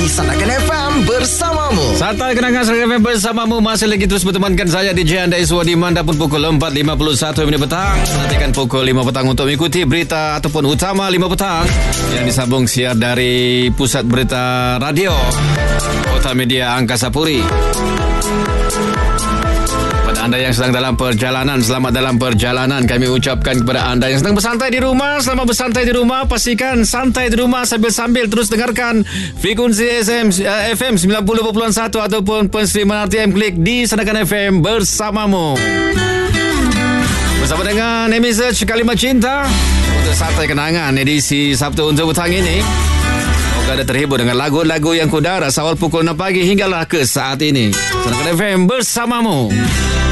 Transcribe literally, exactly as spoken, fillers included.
Sandakan F M bersamamu. Santai Kenangan Sandakan F M bersamamu. Masih lagi terus bertemankan saya D J Anda Iswadi Manda pun pukul empat lima puluh satu minit petang. Nantikan pukul lima petang untuk mengikuti berita ataupun utama lima petang yang disambung siar dari Pusat Berita Radio Kota Media Angkasa Puri. Anda yang sedang dalam perjalanan, selamat dalam perjalanan. Kami ucapkan kepada anda yang sedang bersantai di rumah, selamat bersantai di rumah. Pastikan santai di rumah sambil-sambil terus dengarkan frekuensi S M, uh, F M sembilan puluh perpuluhan satu ataupun penstreaman R T M Klik di Sandakan F M bersamamu. Bersama dengan Amy Search Kalimat Cinta untuk Santai Kenangan edisi Sabtu untuk petang ini. Semoga anda terhibur dengan lagu-lagu yang kudara awal pukul enam pagi hinggalah ke saat ini. Sandakan F M bersamamu.